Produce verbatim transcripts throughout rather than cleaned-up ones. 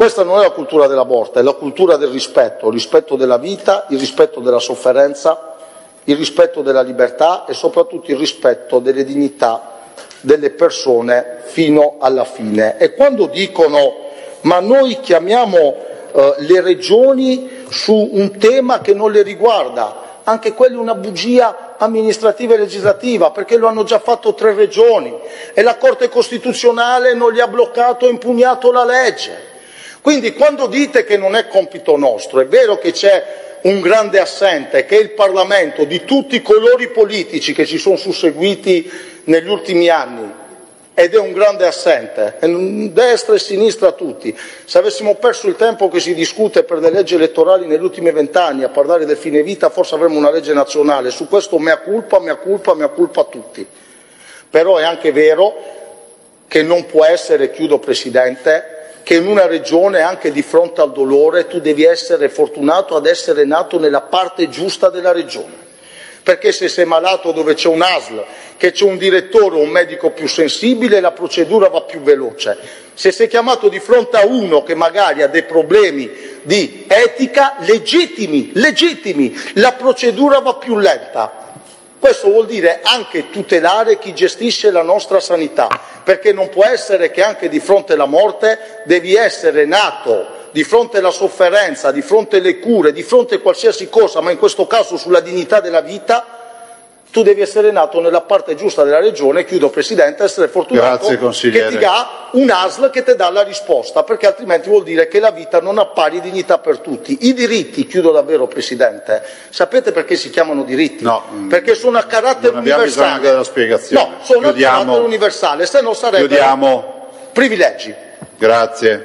Questa non è la cultura della morte, è la cultura del rispetto, il rispetto della vita, il rispetto della sofferenza, il rispetto della libertà e soprattutto il rispetto delle dignità delle persone fino alla fine. E quando dicono ma noi chiamiamo eh, le regioni su un tema che non le riguarda, anche quella è una bugia amministrativa e legislativa, perché lo hanno già fatto tre regioni e la Corte Costituzionale non gli ha bloccato e impugnato la legge. Quindi quando dite che non è compito nostro, è vero che c'è un grande assente, che è il Parlamento di tutti i colori politici che ci sono susseguiti negli ultimi anni, ed è un grande assente, destra e sinistra tutti. Se avessimo perso il tempo che si discute per le leggi elettorali negli ultimi vent'anni a parlare del fine vita, forse avremmo una legge nazionale. Su questo mea culpa, mea culpa, mea culpa a tutti. Però è anche vero che non può essere, chiudo Presidente, che in una regione, anche di fronte al dolore, tu devi essere fortunato ad essere nato nella parte giusta della regione. Perché se sei malato dove c'è un A S L, che c'è un direttore o un medico più sensibile, la procedura va più veloce. Se sei chiamato di fronte a uno che magari ha dei problemi di etica, legittimi, legittimi, la procedura va più lenta. Questo vuol dire anche tutelare chi gestisce la nostra sanità, perché non può essere che anche di fronte alla morte devi essere nato, di fronte alla sofferenza, di fronte alle cure, di fronte a qualsiasi cosa, ma in questo caso sulla dignità della vita, tu devi essere nato nella parte giusta della regione. Chiudo Presidente, essere fortunato che ti dà un A S L che ti dà la risposta, perché altrimenti vuol dire che la vita non ha pari dignità per tutti. I diritti, chiudo davvero Presidente, sapete perché si chiamano diritti? No, perché sono a carattere non abbiamo universale. bisogno della spiegazione. No, sono Chiudiamo. a carattere universale, se no sarebbero Chiudiamo. privilegi. Grazie.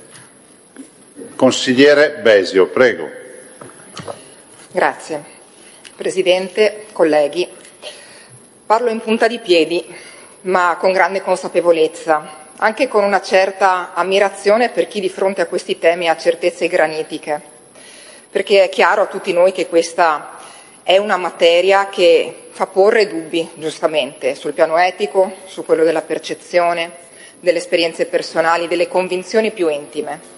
Consigliere Besio, prego. Grazie. Presidente, colleghi, parlo in punta di piedi, ma con grande consapevolezza, anche con una certa ammirazione per chi di fronte a questi temi ha certezze granitiche, perché è chiaro a tutti noi che questa è una materia che fa porre dubbi, giustamente, sul piano etico, su quello della percezione, delle esperienze personali, delle convinzioni più intime.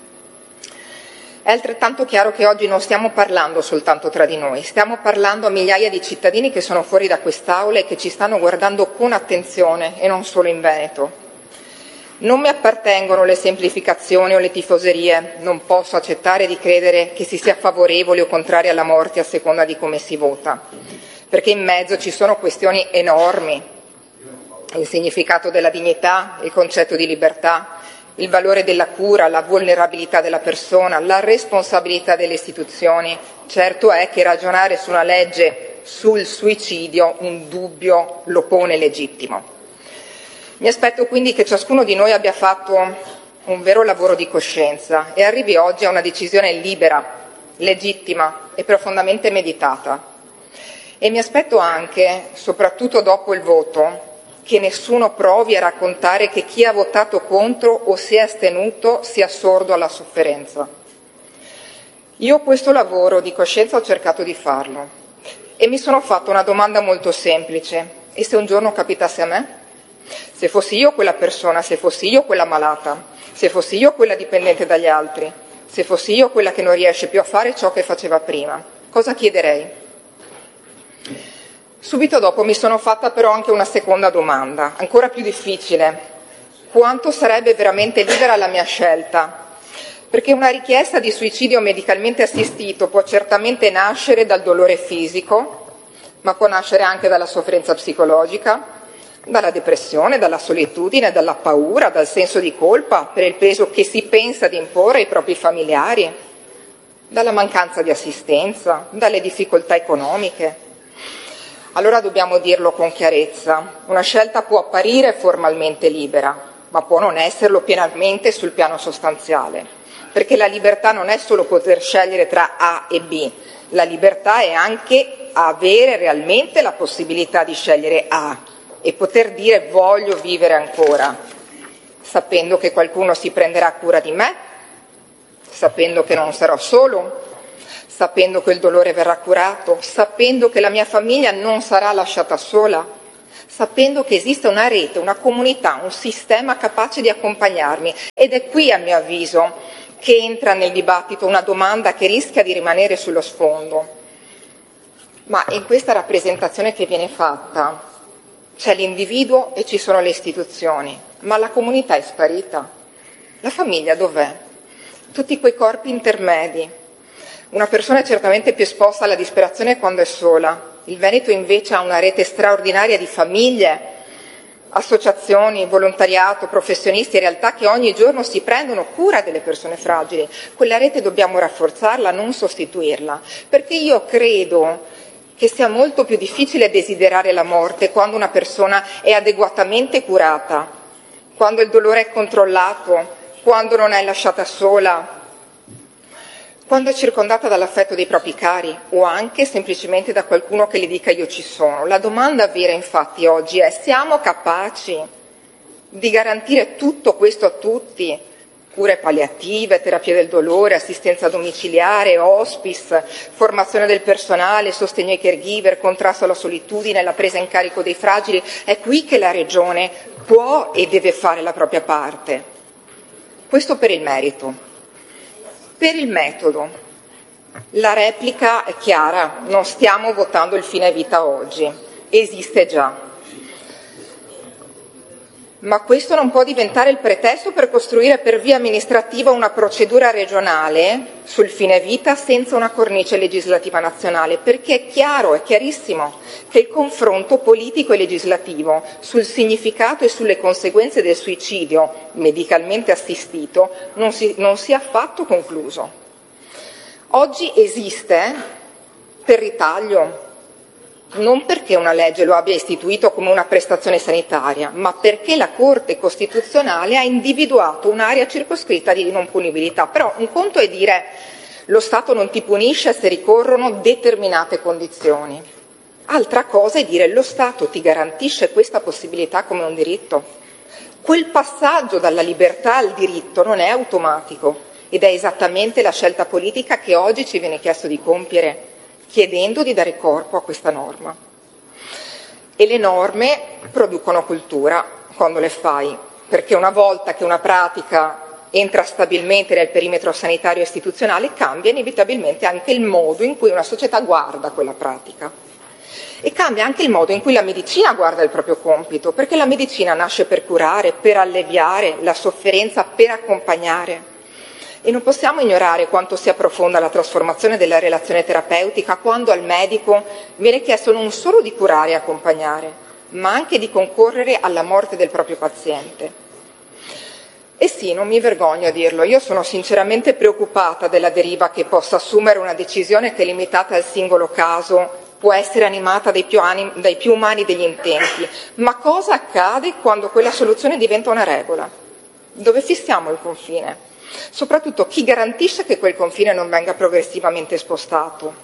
È altrettanto chiaro che oggi non stiamo parlando soltanto tra di noi, stiamo parlando a migliaia di cittadini che sono fuori da quest'Aula e che ci stanno guardando con attenzione, e non solo in Veneto. Non mi appartengono le semplificazioni o le tifoserie, non posso accettare di credere che si sia favorevoli o contrari alla morte a seconda di come si vota, perché in mezzo ci sono questioni enormi: il significato della dignità, il concetto di libertà, il valore della cura, la vulnerabilità della persona, la responsabilità delle istituzioni. Certo è che ragionare su una legge sul suicidio un dubbio lo pone legittimo. Mi aspetto quindi che ciascuno di noi abbia fatto un vero lavoro di coscienza e arrivi oggi a una decisione libera, legittima e profondamente meditata. E mi aspetto anche, soprattutto dopo il voto, che nessuno provi a raccontare che chi ha votato contro o si è astenuto sia sordo alla sofferenza. Io questo lavoro di coscienza ho cercato di farlo e mi sono fatta una domanda molto semplice: e se un giorno capitasse a me? Se fossi io quella persona, se fossi io quella malata, se fossi io quella dipendente dagli altri, se fossi io quella che non riesce più a fare ciò che faceva prima, cosa chiederei? Subito dopo mi sono fatta però anche una seconda domanda, ancora più difficile: quanto sarebbe veramente libera la mia scelta? Perché una richiesta di suicidio medicalmente assistito può certamente nascere dal dolore fisico, ma può nascere anche dalla sofferenza psicologica, dalla depressione, dalla solitudine, dalla paura, dal senso di colpa per il peso che si pensa di imporre ai propri familiari, dalla mancanza di assistenza, dalle difficoltà economiche. Allora dobbiamo dirlo con chiarezza: una scelta può apparire formalmente libera, ma può non esserlo pienamente sul piano sostanziale, perché la libertà non è solo poter scegliere tra A e B, la libertà è anche avere realmente la possibilità di scegliere A e poter dire voglio vivere ancora, sapendo che qualcuno si prenderà cura di me, sapendo che non sarò solo, sapendo che il dolore verrà curato, sapendo che la mia famiglia non sarà lasciata sola, sapendo che esiste una rete, una comunità, un sistema capace di accompagnarmi. Ed è qui, a mio avviso, che entra nel dibattito una domanda che rischia di rimanere sullo sfondo. Ma in questa rappresentazione che viene fatta c'è l'individuo e ci sono le istituzioni, ma la comunità è sparita. La famiglia dov'è? Tutti quei corpi intermedi. Una persona è certamente più esposta alla disperazione quando è sola. Il Veneto invece ha una rete straordinaria di famiglie, associazioni, volontariato, professionisti, in realtà che ogni giorno si prendono cura delle persone fragili. Quella rete dobbiamo rafforzarla, non sostituirla, perché io credo che sia molto più difficile desiderare la morte quando una persona è adeguatamente curata, quando il dolore è controllato, quando non è lasciata sola, quando è circondata dall'affetto dei propri cari o anche semplicemente da qualcuno che le dica io ci sono. La domanda vera infatti oggi è: siamo capaci di garantire tutto questo a tutti? Cure palliative, terapia del dolore, assistenza domiciliare, hospice, formazione del personale, sostegno ai caregiver, contrasto alla solitudine, la presa in carico dei fragili. È qui che la Regione può e deve fare la propria parte. Questo per il merito. Per il metodo, la replica è chiara, non stiamo votando il fine vita oggi, esiste già. Ma questo non può diventare il pretesto per costruire per via amministrativa una procedura regionale sul fine vita senza una cornice legislativa nazionale, perché è chiaro, è chiarissimo che il confronto politico e legislativo sul significato e sulle conseguenze del suicidio medicalmente assistito non si, non sia affatto concluso. Oggi esiste per ritaglio, non perché una legge lo abbia istituito come una prestazione sanitaria, ma perché la Corte Costituzionale ha individuato un'area circoscritta di non punibilità. Però un conto è dire lo Stato non ti punisce se ricorrono determinate condizioni. Altra cosa è dire lo Stato ti garantisce questa possibilità come un diritto. Quel passaggio dalla libertà al diritto non è automatico ed è esattamente la scelta politica che oggi ci viene chiesto di compiere, chiedendo di dare corpo a questa norma. E le norme producono cultura quando le fai, perché una volta che una pratica entra stabilmente nel perimetro sanitario istituzionale, cambia inevitabilmente anche il modo in cui una società guarda quella pratica. E cambia anche il modo in cui la medicina guarda il proprio compito, perché la medicina nasce per curare, per alleviare la sofferenza, per accompagnare. E non possiamo ignorare quanto sia profonda la trasformazione della relazione terapeutica quando al medico viene chiesto non solo di curare e accompagnare, ma anche di concorrere alla morte del proprio paziente. E sì, non mi vergogno a dirlo, io sono sinceramente preoccupata della deriva che possa assumere una decisione che, limitata al singolo caso, può essere animata dai più, anim- dai più umani degli intenti. Ma cosa accade quando quella soluzione diventa una regola? Dove fissiamo il confine? Soprattutto, chi garantisce che quel confine non venga progressivamente spostato?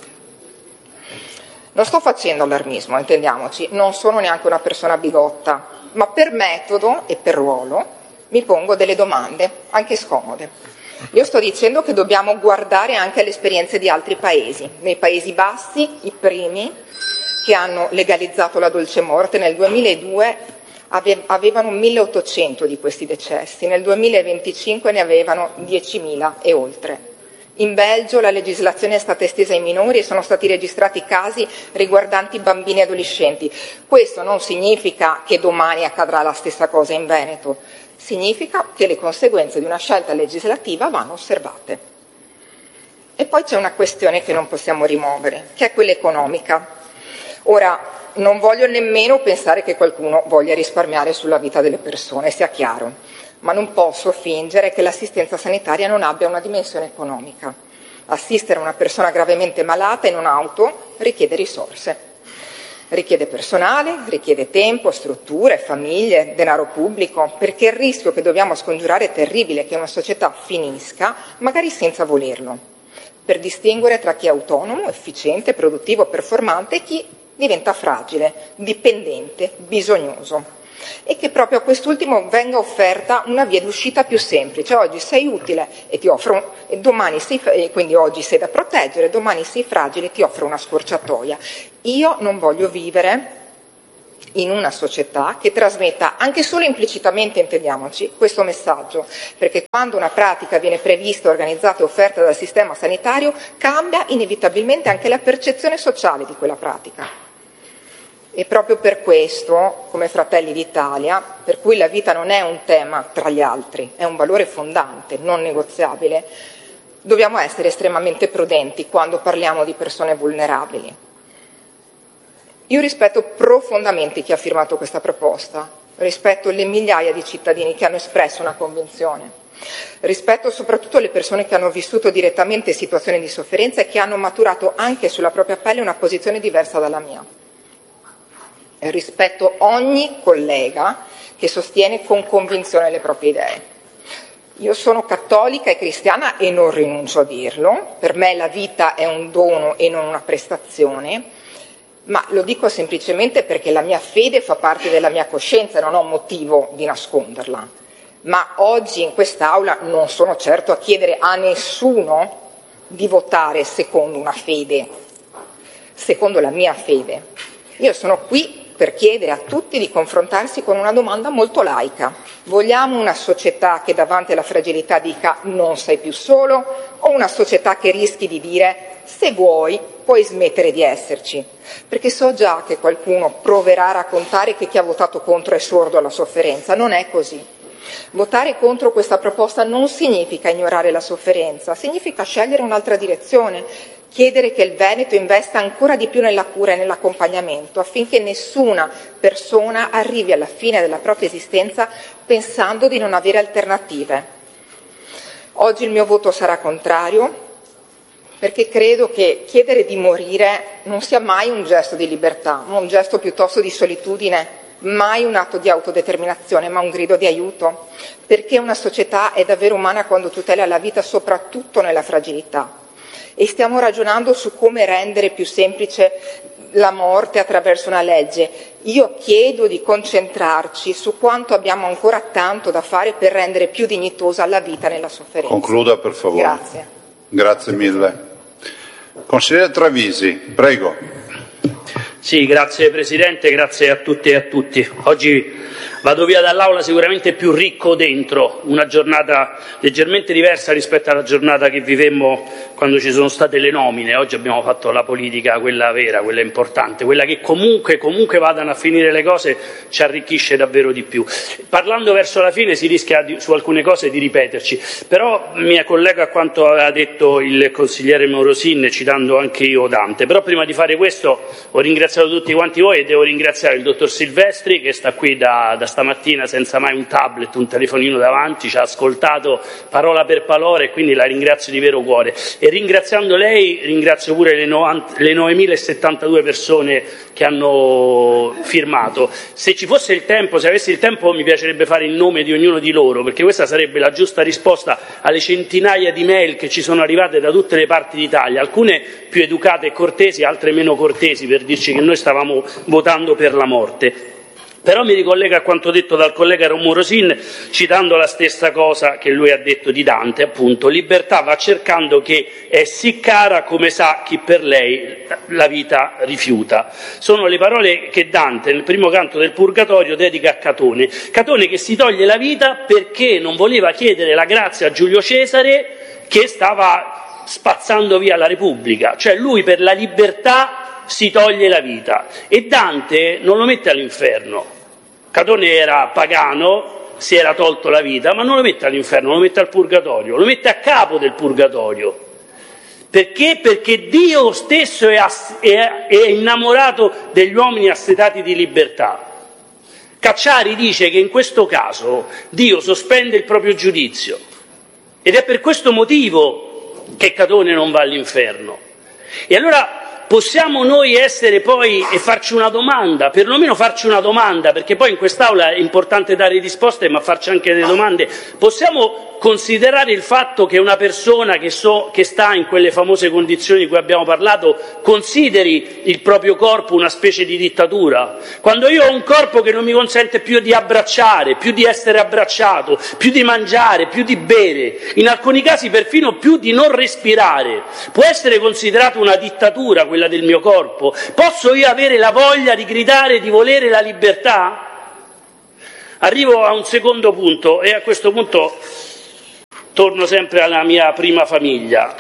Non sto facendo allarmismo, intendiamoci, non sono neanche una persona bigotta, ma per metodo e per ruolo mi pongo delle domande, anche scomode. Io sto dicendo che dobbiamo guardare anche alle esperienze di altri paesi. Nei Paesi Bassi, i primi che hanno legalizzato la dolce morte nel duemiladue avevano milleottocento di questi decessi, nel duemilaventicinque ne avevano diecimila e oltre. In Belgio la legislazione è stata estesa ai minori e sono stati registrati casi riguardanti bambini e adolescenti. Questo non significa che domani accadrà la stessa cosa in Veneto, significa che le conseguenze di una scelta legislativa vanno osservate. E poi c'è una questione che non possiamo rimuovere, che è quella economica. Ora, non voglio nemmeno pensare che qualcuno voglia risparmiare sulla vita delle persone, sia chiaro, ma non posso fingere che l'assistenza sanitaria non abbia una dimensione economica. Assistere una persona gravemente malata in un'auto richiede risorse, richiede personale, richiede tempo, strutture, famiglie, denaro pubblico, perché il rischio che dobbiamo scongiurare è terribile, che una società finisca, magari senza volerlo, per distinguere tra chi è autonomo, efficiente, produttivo, performante e chi diventa fragile, dipendente, bisognoso, e che proprio a quest'ultimo venga offerta una via d'uscita più semplice. Oggi sei utile e ti offro, e domani sei, e quindi oggi sei da proteggere, domani sei fragile e ti offro una scorciatoia. Io non voglio vivere in una società che trasmetta, anche solo implicitamente intendiamoci, questo messaggio, perché quando una pratica viene prevista, organizzata e offerta dal sistema sanitario, cambia inevitabilmente anche la percezione sociale di quella pratica. E proprio per questo, come Fratelli d'Italia, per cui la vita non è un tema tra gli altri, è un valore fondante, non negoziabile, dobbiamo essere estremamente prudenti quando parliamo di persone vulnerabili. Io rispetto profondamente chi ha firmato questa proposta, rispetto le migliaia di cittadini che hanno espresso una convinzione, rispetto soprattutto le persone che hanno vissuto direttamente situazioni di sofferenza e che hanno maturato anche sulla propria pelle una posizione diversa dalla mia. E rispetto ogni collega che sostiene con convinzione le proprie idee. Io sono cattolica e cristiana e non rinuncio a dirlo, per me la vita è un dono e non una prestazione, ma lo dico semplicemente perché la mia fede fa parte della mia coscienza e non ho motivo di nasconderla. Ma oggi in quest'Aula non sono certo a chiedere a nessuno di votare secondo una fede, secondo la mia fede. Io sono qui per chiedere a tutti di confrontarsi con una domanda molto laica. Vogliamo una società che davanti alla fragilità dica non sei più solo, o una società che rischi di dire se vuoi puoi smettere di esserci? Perché so già che qualcuno proverà a raccontare che chi ha votato contro è sordo alla sofferenza. Non è così. Votare contro questa proposta non significa ignorare la sofferenza, significa scegliere un'altra direzione, chiedere che il Veneto investa ancora di più nella cura e nell'accompagnamento affinché nessuna persona arrivi alla fine della propria esistenza pensando di non avere alternative. Oggi il mio voto sarà contrario perché credo che chiedere di morire non sia mai un gesto di libertà, ma un gesto piuttosto di solitudine, mai un atto di autodeterminazione, ma un grido di aiuto, perché una società è davvero umana quando tutela la vita soprattutto nella fragilità. E stiamo ragionando su come rendere più semplice la morte attraverso una legge. Io chiedo di concentrarci su quanto abbiamo ancora tanto da fare per rendere più dignitosa la vita nella sofferenza. Concluda, per favore. Grazie. Grazie mille. Consigliere Travisi, prego. Sì, grazie Presidente, grazie a tutte e a tutti. Oggi vado via dall'Aula sicuramente più ricco dentro, una giornata leggermente diversa rispetto alla giornata che vivemmo quando ci sono state le nomine. Oggi abbiamo fatto la politica, quella vera, quella importante, quella che comunque, comunque vadano a finire le cose ci arricchisce davvero di più. Parlando verso la fine si rischia di, su alcune cose di ripeterci, però mi collego a quanto aveva detto il consigliere Morosin, citando anche io Dante. Però prima di fare questo ho ringraziato tutti quanti voi e devo ringraziare il dottor Silvestri che sta qui da, da stamattina senza mai un tablet, un telefonino davanti, ci ha ascoltato parola per parola e quindi la ringrazio di vero cuore. E ringraziando lei ringrazio pure le, le novemilasettantadue persone che hanno firmato. Se ci fosse il tempo, se avessi il tempo, mi piacerebbe fare il nome di ognuno di loro, perché questa sarebbe la giusta risposta alle centinaia di mail che ci sono arrivate da tutte le parti d'Italia, alcune più educate e cortesi, altre meno cortesi, per dirci che noi stavamo votando per la morte. Però mi ricollega a quanto detto dal collega Morosin, citando la stessa cosa che lui ha detto di Dante, appunto, libertà va cercando che è sì cara come sa chi per lei la vita rifiuta. Sono le parole che Dante nel primo canto del Purgatorio dedica a Catone. Catone che si toglie la vita perché non voleva chiedere la grazia a Giulio Cesare che stava spazzando via la Repubblica, cioè lui per la libertà si toglie la vita e Dante non lo mette all'inferno. Catone era pagano, si era tolto la vita, ma non lo mette all'inferno, lo mette al purgatorio, lo mette a capo del purgatorio. Perché? Perché Dio stesso è, ass- è, è innamorato degli uomini assetati di libertà. Cacciari dice che in questo caso Dio sospende il proprio giudizio ed è per questo motivo che Catone non va all'inferno. E allora possiamo noi essere poi e farci una domanda, perlomeno farci una domanda, perché poi in quest'Aula è importante dare risposte ma farci anche delle domande, possiamo considerare il fatto che una persona che, so, che sta in quelle famose condizioni di cui abbiamo parlato consideri il proprio corpo una specie di dittatura? Quando io ho un corpo che non mi consente più di abbracciare, più di essere abbracciato, più di mangiare, più di bere, in alcuni casi perfino più di non respirare, può essere considerato una dittatura quella del mio corpo? Posso io avere la voglia di gridare di volere la libertà? Arrivo a un secondo punto e a questo punto torno sempre alla mia prima famiglia.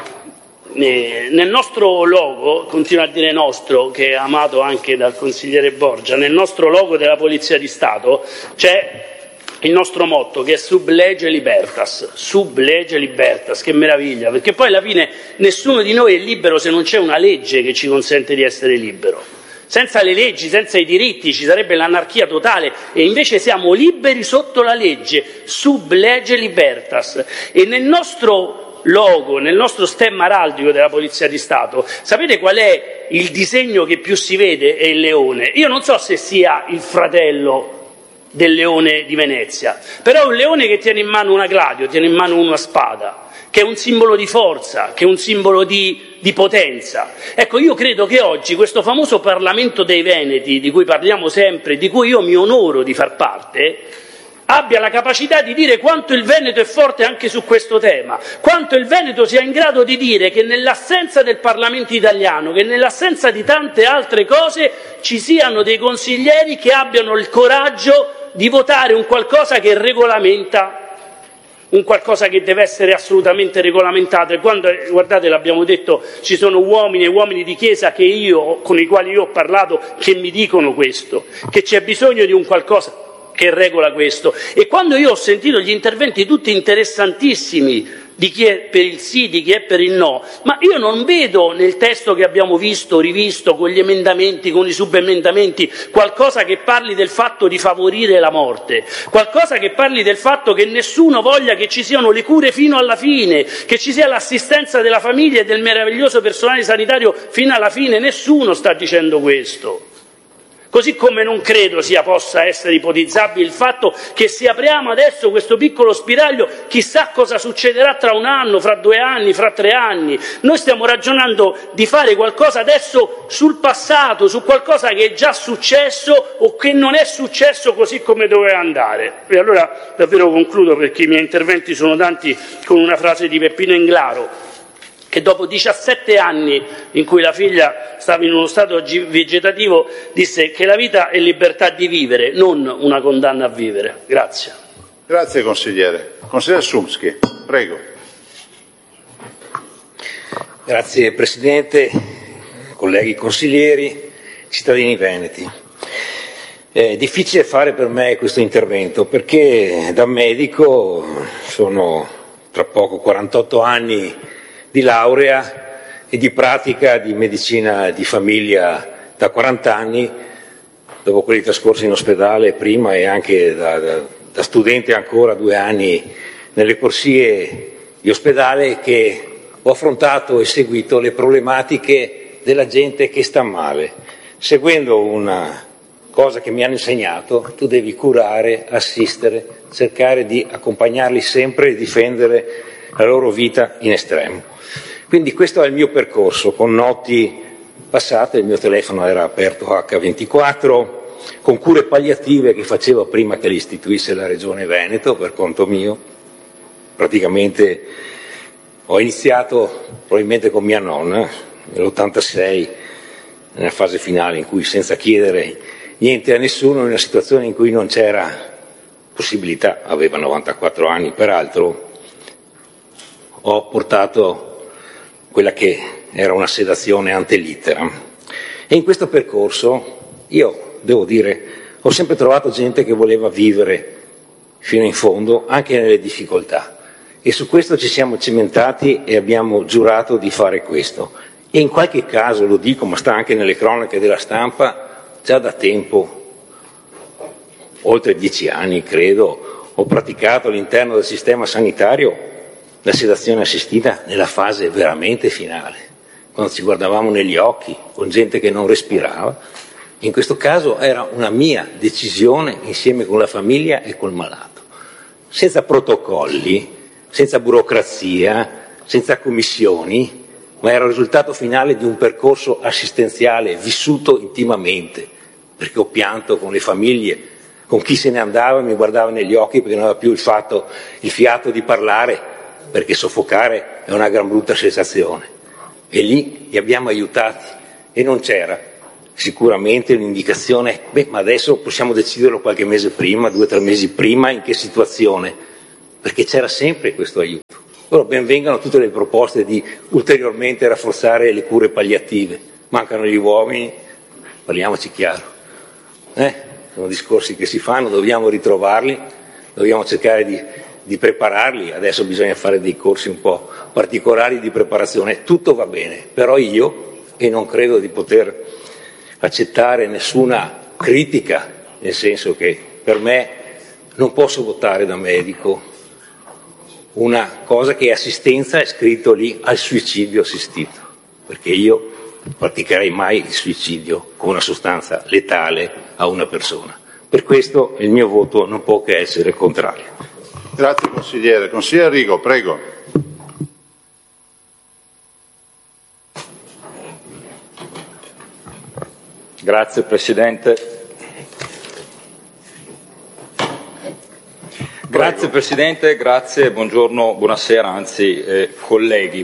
Nel nostro logo, continuo a dire nostro, che è amato anche dal consigliere Borgia, nel nostro logo della Polizia di Stato c'è il nostro motto, che è sub lege libertas, sub lege libertas, che meraviglia, perché poi alla fine nessuno di noi è libero se non c'è una legge che ci consente di essere libero. Senza le leggi, senza i diritti, ci sarebbe l'anarchia totale, e invece siamo liberi sotto la legge, sub lege libertas. E nel nostro logo, nel nostro stemma araldico della Polizia di Stato, sapete qual è il disegno che più si vede? È il leone. Io non so se sia il fratello del leone di Venezia, però è un leone che tiene in mano una gladio, tiene in mano una spada, che è un simbolo di forza, che è un simbolo di, di potenza. Ecco, io credo che oggi questo famoso Parlamento dei Veneti, di cui parliamo sempre, di cui io mi onoro di far parte, abbia la capacità di dire quanto il Veneto è forte anche su questo tema, quanto il Veneto sia in grado di dire che nell'assenza del Parlamento italiano, che nell'assenza di tante altre cose, ci siano dei consiglieri che abbiano il coraggio di votare un qualcosa che regolamenta, un qualcosa che deve essere assolutamente regolamentato. E quando, guardate, l'abbiamo detto, ci sono uomini e uomini di chiesa che io, con i quali io ho parlato, che mi dicono questo, che c'è bisogno di un qualcosa che regola questo. E quando io ho sentito gli interventi tutti interessantissimi di chi è per il sì, di chi è per il no, ma io non vedo nel testo che abbiamo visto, rivisto, con gli emendamenti, con i subemendamenti, qualcosa che parli del fatto di favorire la morte, qualcosa che parli del fatto che nessuno voglia che ci siano le cure fino alla fine, che ci sia l'assistenza della famiglia e del meraviglioso personale sanitario fino alla fine. Nessuno sta dicendo questo. Così come non credo sia possa essere ipotizzabile il fatto che se apriamo adesso questo piccolo spiraglio, chissà cosa succederà tra un anno, fra due anni, fra tre anni. Noi stiamo ragionando di fare qualcosa adesso sul passato, su qualcosa che è già successo o che non è successo così come doveva andare. E allora davvero concludo, perché i miei interventi sono tanti, con una frase di Peppino Englaro, che dopo diciassette anni in cui la figlia stava in uno stato vegetativo disse che la vita è libertà di vivere, non una condanna a vivere. Grazie. Grazie consigliere. Consigliere Szumski, prego. Grazie Presidente, colleghi consiglieri, cittadini veneti. È difficile fare per me questo intervento perché da medico sono tra poco quarantotto anni di laurea e di pratica di medicina di famiglia da quaranta anni, dopo quelli trascorsi in ospedale prima e anche da, da, da studente ancora due anni nelle corsie di ospedale, che ho affrontato e seguito le problematiche della gente che sta male, seguendo una cosa che mi hanno insegnato: tu devi curare, assistere, cercare di accompagnarli sempre e difendere la loro vita in estremo. Quindi questo è il mio percorso, con notti passate, il mio telefono era aperto acca ventiquattro, con cure palliative che facevo prima che le istituisse la Regione Veneto per conto mio. Praticamente ho iniziato probabilmente con mia nonna nell'ottantasei, nella fase finale in cui, senza chiedere niente a nessuno, in una situazione in cui non c'era possibilità, aveva novantaquattro anni peraltro, ho portato quella che era una sedazione ante litteram. E in questo percorso io, devo dire, ho sempre trovato gente che voleva vivere fino in fondo, anche nelle difficoltà. E su questo ci siamo cimentati e abbiamo giurato di fare questo. E in qualche caso, lo dico, ma sta anche nelle cronache della stampa, già da tempo, oltre dieci anni credo, ho praticato all'interno del sistema sanitario la sedazione assistita nella fase veramente finale, quando ci guardavamo negli occhi con gente che non respirava. In questo caso era una mia decisione insieme con la famiglia e col malato, senza protocolli, senza burocrazia, senza commissioni, ma era il risultato finale di un percorso assistenziale vissuto intimamente, perché ho pianto con le famiglie, con chi se ne andava, mi guardava negli occhi perché non aveva più il, fatto, il fiato di parlare, perché soffocare è una gran brutta sensazione. E lì li abbiamo aiutati e non c'era sicuramente un'indicazione, beh, ma adesso possiamo deciderlo qualche mese prima, due o tre mesi prima, in che situazione, perché c'era sempre questo aiuto. Ora ben vengano tutte le proposte di ulteriormente rafforzare le cure palliative, mancano gli uomini, parliamoci chiaro, eh? Sono discorsi che si fanno, dobbiamo ritrovarli, dobbiamo cercare di, di prepararli, adesso bisogna fare dei corsi un po' particolari di preparazione, tutto va bene, però io, e non credo di poter accettare nessuna critica, nel senso che per me non posso votare da medico una cosa che è assistenza, è scritto lì al suicidio assistito, perché io non praticherei mai il suicidio con una sostanza letale a una persona. Per questo il mio voto non può che essere contrario. Grazie consigliere. Consigliere Rigo, prego. Grazie Presidente. Grazie Presidente, grazie, buongiorno, buonasera, anzi eh, colleghi.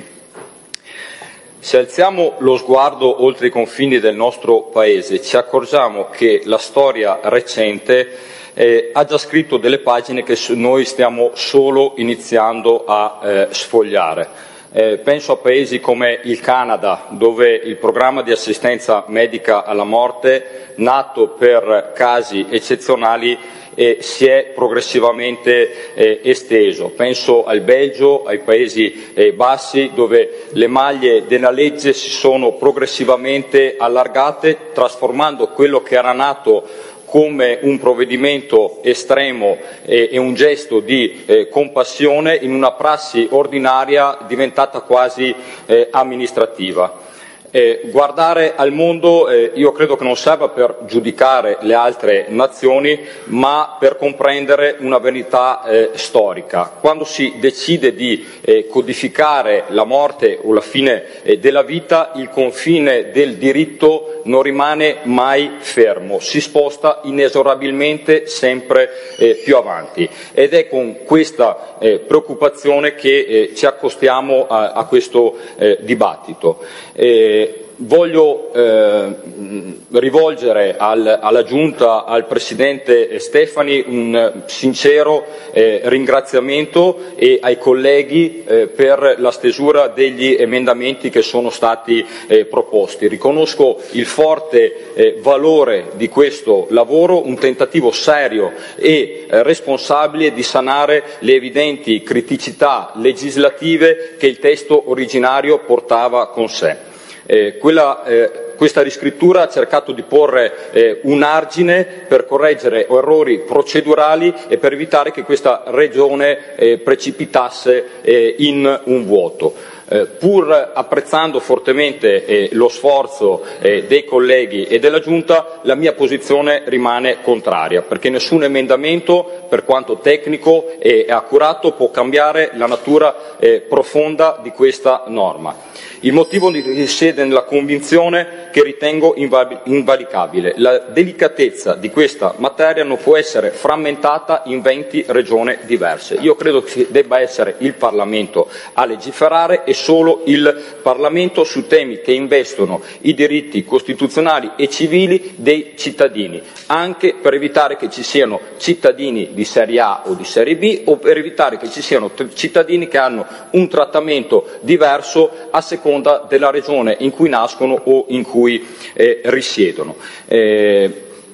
Se alziamo lo sguardo oltre i confini del nostro Paese ci accorgiamo che la storia recente eh, ha già scritto delle pagine che noi stiamo solo iniziando a eh, sfogliare. Eh, penso a paesi come il Canada, dove il programma di assistenza medica alla morte, nato per casi eccezionali, eh, si è progressivamente eh, esteso. Penso al Belgio, ai Paesi eh, Bassi, dove le maglie della legge si sono progressivamente allargate, trasformando quello che era nato come un provvedimento estremo e, e un gesto di eh, compassione in una prassi ordinaria diventata quasi eh, amministrativa. Eh, guardare al mondo eh, io credo che non serva per giudicare le altre nazioni, ma per comprendere una verità eh, storica. Quando si decide di eh, codificare la morte o la fine eh, della vita, il confine del diritto non rimane mai fermo, si sposta inesorabilmente sempre eh, più avanti. Ed è con questa eh, preoccupazione che eh, ci accostiamo a, a questo eh, dibattito. Eh, Voglio eh, rivolgere al, alla Giunta, al Presidente Stefani, un sincero eh, ringraziamento e ai colleghi eh, per la stesura degli emendamenti che sono stati eh, proposti. Riconosco il forte eh, valore di questo lavoro, un tentativo serio e eh, responsabile di sanare le evidenti criticità legislative che il testo originario portava con sé. Eh, quella, eh, questa riscrittura ha cercato di porre eh, un argine per correggere errori procedurali e per evitare che questa regione eh, precipitasse eh, in un vuoto. Eh, pur apprezzando fortemente eh, lo sforzo eh, dei colleghi e della Giunta, la mia posizione rimane contraria, perché nessun emendamento, per quanto tecnico e accurato, può cambiare la natura eh, profonda di questa norma. Il motivo risiede nella convinzione che ritengo invalicabile. La delicatezza di questa materia non può essere frammentata in venti regioni diverse. Io credo che debba essere il Parlamento a legiferare e solo il Parlamento su temi che investono i diritti costituzionali e civili dei cittadini, anche per evitare che ci siano cittadini di serie A o di serie B o per evitare che ci siano cittadini che hanno un trattamento diverso a seconda della regione in cui nascono o in cui eh, risiedono. Eh,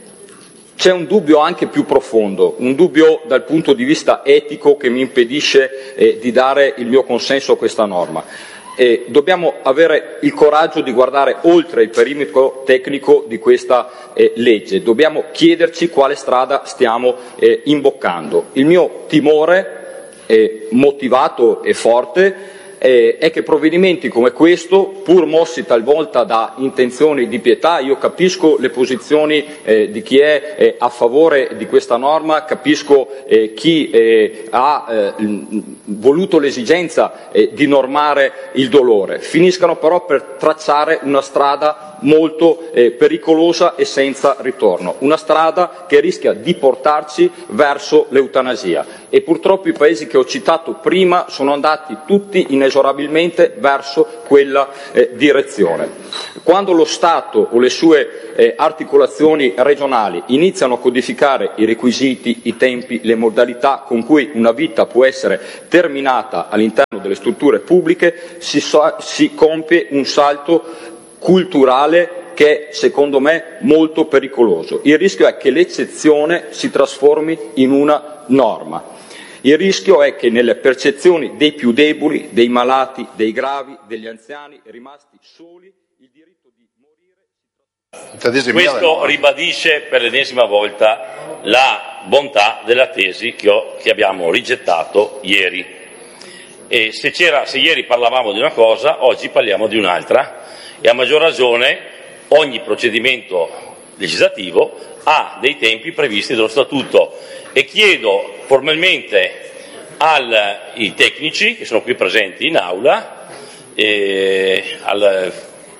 C'è un dubbio anche più profondo, un dubbio dal punto di vista etico che mi impedisce eh, di dare il mio consenso a questa norma. Eh, dobbiamo avere il coraggio di guardare oltre il perimetro tecnico di questa eh, legge, dobbiamo chiederci quale strada stiamo eh, imboccando. Il mio timore, eh, motivato e forte, eh, è che provvedimenti come questo, pur mossi talvolta da intenzioni di pietà, io capisco le posizioni eh, di chi è eh, a favore di questa norma, capisco eh, chi eh, ha eh, voluto l'esigenza eh, di normare il dolore, finiscano però per tracciare una strada molto eh, pericolosa e senza ritorno, una strada che rischia di portarci verso l'eutanasia, e purtroppo i paesi che ho citato prima sono andati tutti inesorabilmente verso quella eh, direzione. Quando lo Stato o le sue eh, articolazioni regionali iniziano a codificare i requisiti, i tempi, le modalità con cui una vita può essere terminata all'interno delle strutture pubbliche, si, so, si compie un salto culturale che è, secondo me, molto pericoloso. Il rischio è che l'eccezione si trasformi in una norma. Il rischio è che nelle percezioni dei più deboli, dei malati, dei gravi, degli anziani rimasti soli, il diritto di morire. Questo ribadisce per l'ennesima volta la bontà della tesi che, ho, che abbiamo rigettato ieri. E se, c'era, se ieri parlavamo di una cosa, oggi parliamo di un'altra. E a maggior ragione ogni procedimento legislativo ha dei tempi previsti dallo Statuto, e chiedo formalmente ai tecnici che sono qui presenti in aula, e al,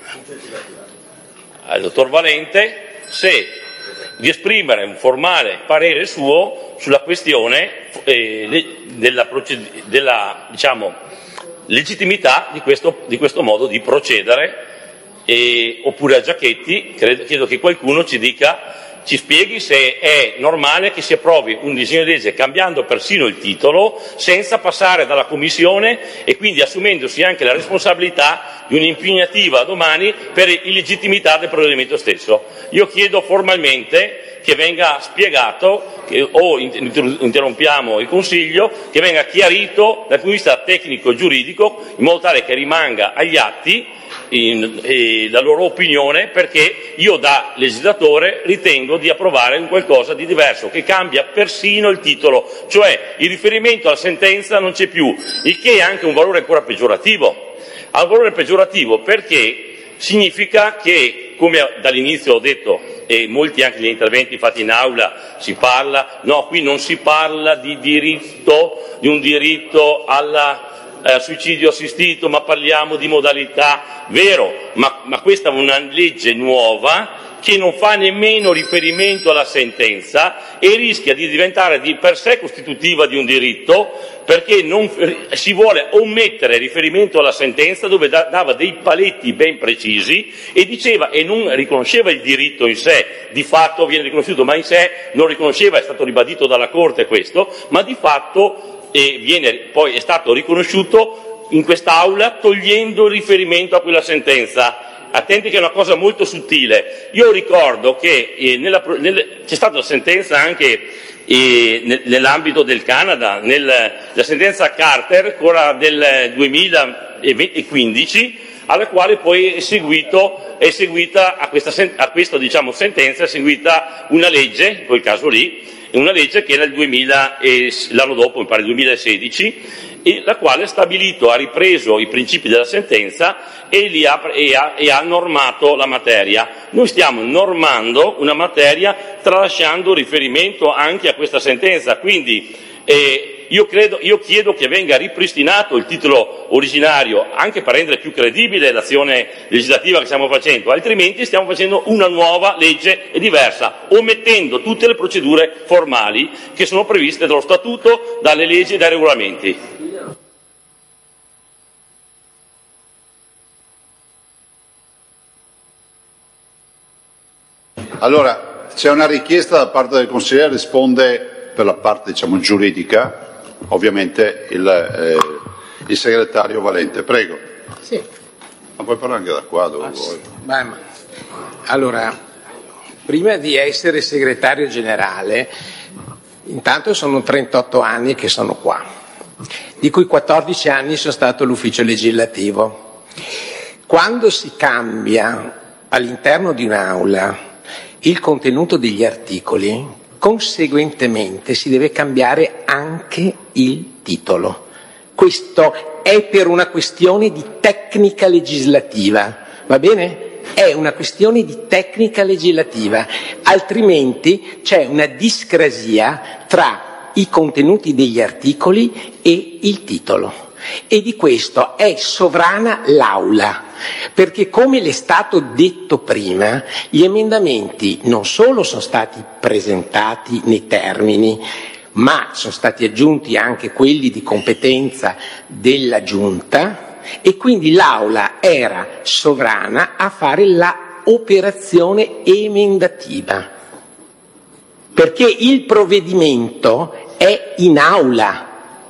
al dottor Valente, se di esprimere un formale parere suo sulla questione eh, della, della diciamo, legittimità di questo, di questo modo di procedere. E, oppure a Giachetti, credo, chiedo che qualcuno ci dica, ci spieghi se è normale che si approvi un disegno di legge cambiando persino il titolo senza passare dalla Commissione, e quindi assumendosi anche la responsabilità di un'impugnativa domani per illegittimità del provvedimento stesso. Io chiedo formalmente che venga spiegato, che, o interrompiamo il Consiglio, che venga chiarito dal punto di vista tecnico-giuridico, in modo tale che rimanga agli atti In, eh, la loro opinione, perché io da legislatore ritengo di approvare un qualcosa di diverso che cambia persino il titolo, cioè il riferimento alla sentenza non c'è più, il che ha anche un valore ancora peggiorativo. Ha un valore peggiorativo perché significa che, come dall'inizio ho detto, e molti anche negli interventi fatti in aula si parla, no, qui non si parla di diritto, di un diritto alla Eh, suicidio assistito, ma parliamo di modalità, vero, ma, ma questa è una legge nuova che non fa nemmeno riferimento alla sentenza e rischia di diventare di per sé costitutiva di un diritto, perché non, si vuole omettere riferimento alla sentenza dove da, dava dei paletti ben precisi e diceva, e non riconosceva il diritto in sé, di fatto viene riconosciuto, ma in sé non riconosceva, è stato ribadito dalla Corte questo, ma di fatto e viene, poi è stato riconosciuto in quest'Aula togliendo il riferimento a quella sentenza. Attenti che è una cosa molto sottile. Io ricordo che eh, nella, nel, c'è stata una sentenza anche eh, nel, nell'ambito del Canada, nel, la sentenza Carter, ancora del duemilaquindici, alla quale poi è, seguito, è seguita a questa, a questa diciamo, sentenza è seguita una legge, in quel caso lì, una legge che era il duemila e l'anno dopo, mi pare il duemilasedici, e la quale ha stabilito, ha ripreso i principi della sentenza e, li ha, e, ha, e ha normato la materia. Noi stiamo normando una materia tralasciando riferimento anche a questa sentenza, quindi eh, io, credo, io chiedo che venga ripristinato il titolo originario, anche per rendere più credibile l'azione legislativa che stiamo facendo, altrimenti stiamo facendo una nuova legge diversa, omettendo tutte le procedure formali che sono previste dallo Statuto, dalle leggi e dai regolamenti. Allora, c'è una richiesta da parte del consigliere, risponde per la parte diciamo, giuridica, ovviamente il, eh, il segretario Valente. Prego. Sì. Ma puoi parlare anche da qua dove ah, vuoi. Sì. Beh, ma... Allora, prima di essere segretario generale, intanto sono trentotto anni che sono qua, di cui quattordici anni sono stato all'ufficio legislativo. Quando si cambia all'interno di un'aula il contenuto degli articoli, conseguentemente si deve cambiare anche il titolo. Questo è per una questione di tecnica legislativa, va bene? È una questione di tecnica legislativa, altrimenti c'è una discrasia tra i contenuti degli articoli e il titolo. E di questo è sovrana l'Aula, perché come le è stato detto prima, gli emendamenti non solo sono stati presentati nei termini, ma sono stati aggiunti anche quelli di competenza della Giunta, e quindi l'Aula era sovrana a fare la operazione emendativa, perché il provvedimento è in Aula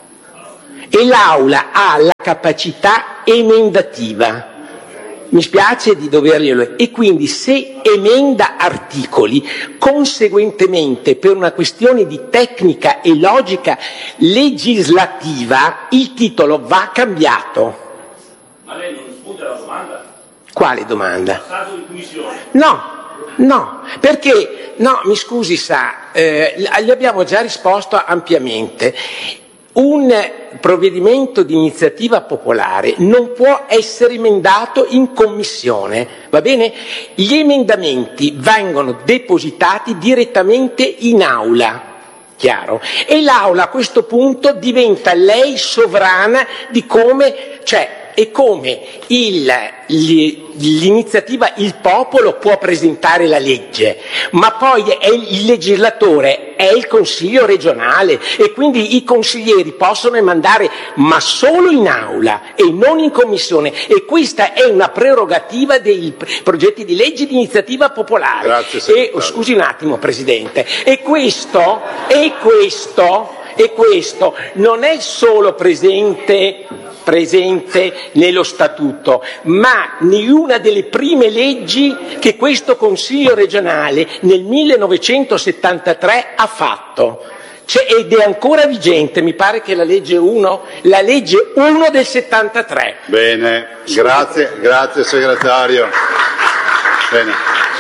e l'Aula ha la capacità emendativa. Mi spiace di doverglielo, e quindi se emenda articoli, conseguentemente per una questione di tecnica e logica legislativa, il titolo va cambiato. Ma lei non risponde alla domanda? Quale domanda? Passaggio in commissione. No, no, perché, no, mi scusi sa, eh, gli abbiamo già risposto ampiamente. Un provvedimento di iniziativa popolare non può essere emendato in commissione, va bene? Gli emendamenti vengono depositati direttamente in aula, chiaro? E l'aula a questo punto diventa lei sovrana di come, cioè, e come il, l'iniziativa, il popolo può presentare la legge, ma poi è il legislatore, è il Consiglio regionale, e quindi i consiglieri possono emendare, ma solo in aula e non in commissione, e questa è una prerogativa dei progetti di legge di iniziativa popolare. Grazie, e, oh, scusi un attimo, Presidente, e questo, e questo, e questo non è solo presente presente nello statuto, ma in una delle prime leggi che questo Consiglio regionale nel millenovecentosettantatré ha fatto. C'è, ed è ancora vigente, mi pare che la legge uno, la legge uno del settantatré. Bene, grazie, grazie segretario. Bene.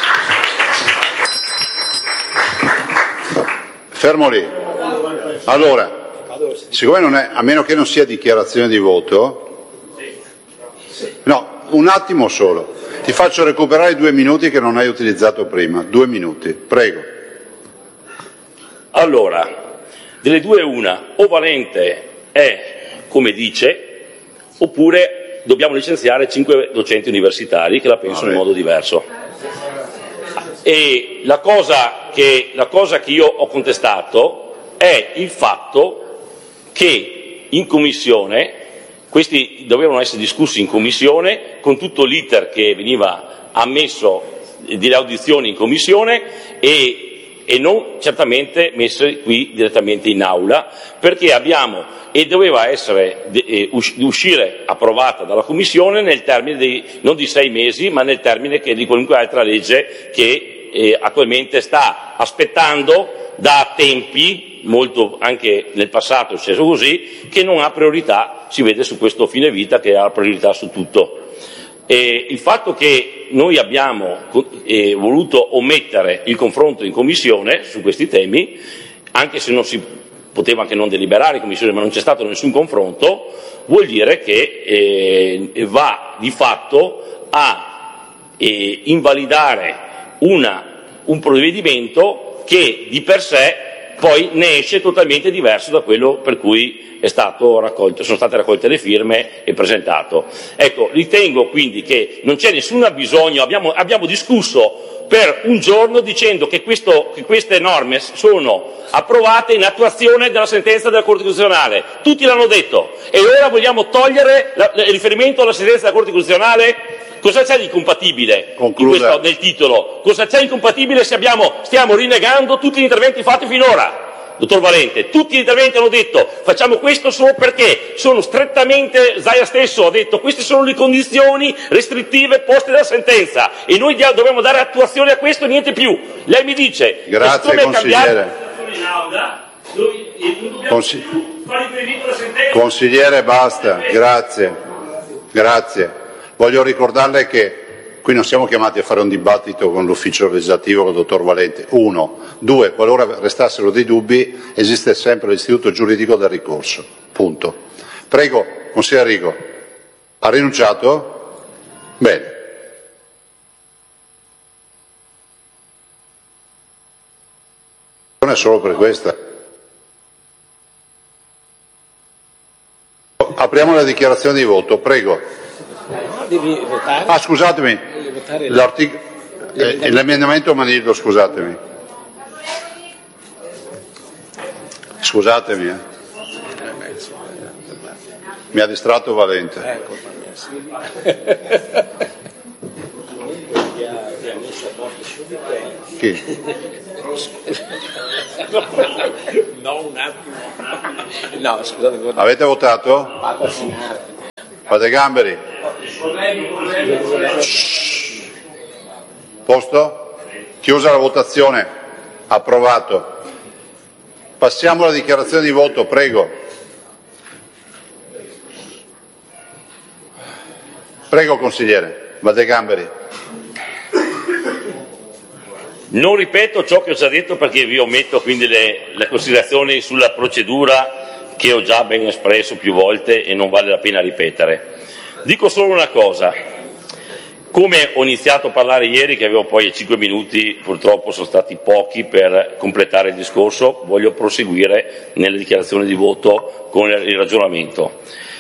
Fermo lì. Allora, siccome non è, a meno che non sia dichiarazione di voto, no, un attimo solo, ti faccio recuperare i due minuti che non hai utilizzato prima, due minuti, prego. Allora, delle due una, o Valente è come dice, oppure dobbiamo licenziare cinque docenti universitari che la pensano in modo diverso. E la cosa che, la cosa che io ho contestato è il fatto che in commissione, questi dovevano essere discussi in commissione con tutto l'iter che veniva ammesso delle audizioni in commissione e, e non certamente messe qui direttamente in aula, perché abbiamo, e doveva essere eh, uscire approvata dalla commissione nel termine di, non di sei mesi, ma nel termine che di qualunque altra legge che eh, attualmente sta aspettando da tempi, molto anche nel passato è successo così, che non ha priorità, si vede su questo fine vita che ha priorità su tutto. E il fatto che noi abbiamo eh, voluto omettere il confronto in commissione su questi temi, anche se non si poteva anche non deliberare in commissione, ma non c'è stato nessun confronto, vuol dire che eh, va di fatto a eh, invalidare una, un provvedimento che di per sé poi ne esce totalmente diverso da quello per cui è stato raccolto, sono state raccolte le firme e presentato. Ecco, ritengo quindi che non c'è nessun bisogno, abbiamo, abbiamo discusso per un giorno dicendo che, questo, che queste norme sono approvate in attuazione della sentenza della Corte Costituzionale, tutti l'hanno detto, e ora vogliamo togliere la, il riferimento alla sentenza della Corte Costituzionale? Cosa c'è di incompatibile in questo, nel titolo? Cosa c'è di incompatibile se abbiamo, stiamo rinnegando tutti gli interventi fatti finora? Dottor Valente, tutti gli interventi hanno detto facciamo questo solo perché sono strettamente, Zaia stesso ha detto queste sono le condizioni restrittive poste dalla sentenza e noi dia, dobbiamo dare attuazione a questo e niente più. Lei mi dice grazie che consigliere. In aula, noi, non Consi- fare riferimento alla sentenza. Consigliere basta, grazie, grazie. Voglio ricordarle che qui non siamo chiamati a fare un dibattito con l'ufficio legislativo, con il dottor Valente, uno. Due, qualora restassero dei dubbi, esiste sempre l'istituto giuridico del ricorso, punto. Prego, consigliere Rigo. Ha rinunciato? Bene. Non è solo per questa. Apriamo la dichiarazione di voto, prego. No, devi votare. Ah, scusatemi, eh, l'emendamento Manillo, scusatemi. Scusatemi, eh. Mi ha distratto Valente. Ecco, Chi? no, un attimo. No, scusate. Avete votato? Fate Gamberi. Posto? Chiusa la votazione. Approvato. Passiamo alla dichiarazione di voto, prego. Prego, consigliere. Fate Gamberi. Non ripeto ciò che ho già detto perché vi ometto quindi le, le considerazioni sulla procedura che ho già ben espresso più volte e non vale la pena ripetere. Dico solo una cosa, come ho iniziato a parlare ieri, che avevo poi cinque minuti, purtroppo sono stati pochi per completare il discorso, voglio proseguire nelle dichiarazioni di voto con il ragionamento.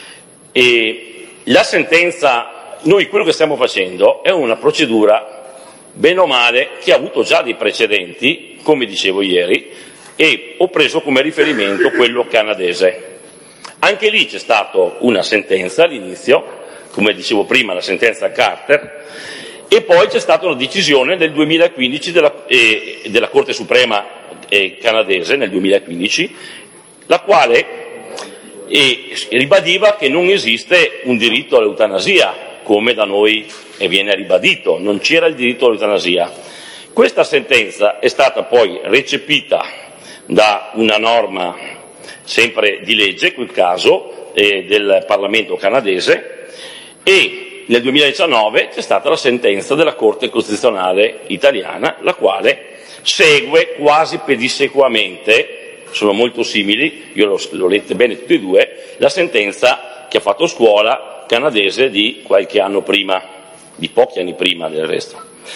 E la sentenza, noi quello che stiamo facendo è una procedura bene o male, che ha avuto già dei precedenti, come dicevo ieri, e ho preso come riferimento quello canadese. Anche lì c'è stata una sentenza all'inizio, come dicevo prima, la sentenza Carter, e poi c'è stata una decisione nel duemilaquindici della, eh, della Corte Suprema eh, canadese, nel duemilaquindici, la quale eh, ribadiva che non esiste un diritto all'eutanasia, come da noi e viene ribadito, non c'era il diritto all'eutanasia. Questa sentenza è stata poi recepita da una norma sempre di legge, in quel caso eh, del Parlamento canadese, e nel duemiladiciannove c'è stata la sentenza della Corte Costituzionale italiana, la quale segue quasi pedissequamente, sono molto simili, io l'ho, l'ho lette bene tutte e due, la sentenza che ha fatto scuola canadese di qualche anno prima, di pochi anni prima del resto.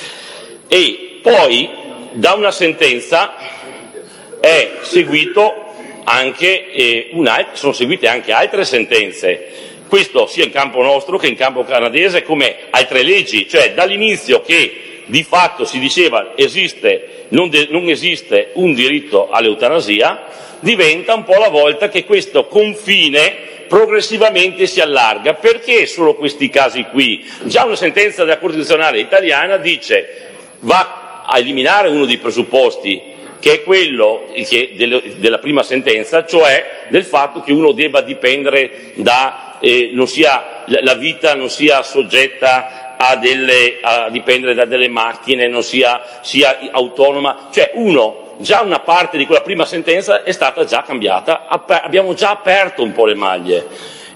E poi da una sentenza è seguito anche eh, un, sono seguite anche altre sentenze, questo sia in campo nostro che in campo canadese, come altre leggi, cioè dall'inizio che di fatto si diceva esiste, non, de, non esiste un diritto all'eutanasia, diventa un po' la volta che questo confine progressivamente si allarga. Perché solo questi casi qui? Già una sentenza della Corte Costituzionale italiana dice va a eliminare uno dei presupposti, che è quello che del, della prima sentenza, cioè del fatto che uno debba dipendere da eh, non sia la vita non sia soggetta a, delle, a dipendere da delle macchine, non sia, sia autonoma, cioè uno già una parte di quella prima sentenza è stata già cambiata, abbiamo già aperto un po' le maglie